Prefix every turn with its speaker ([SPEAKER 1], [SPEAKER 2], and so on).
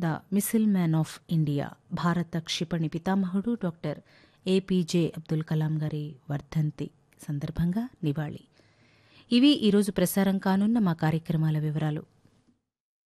[SPEAKER 1] The మిసిల్ man of India, భారత క్షిపణి పితామహుడు డాక్టర్ ఏపీజే అబ్దుల్ కలాం గారి వర్ధంతి సందర్భంగా నివాళి. ఇవి ఈరోజు ప్రసారం కానున్న మా కార్యక్రమాల వివరాలు.